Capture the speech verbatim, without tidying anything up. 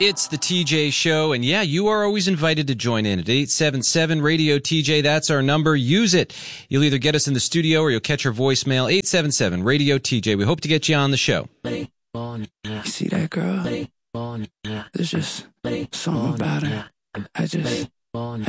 It's the T J Show, and yeah, you are always invited to join in at eight seven seven radio T J. That's our number. Use it. You'll either get us in the studio or you'll catch our voicemail, eight seven seven radio T J. We hope to get you on the show. You see that girl? There's just something about her. I just, I